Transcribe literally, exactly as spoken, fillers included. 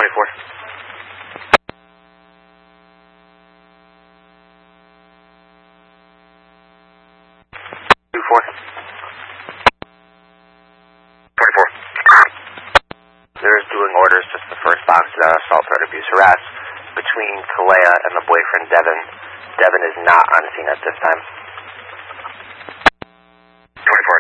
twenty-four. two four. twenty-four. There's doing orders, just the first box, uh, assault, threat, abuse, harass, between Kalea and the boyfriend, Devin. Devin is not on scene at this time. twenty-four.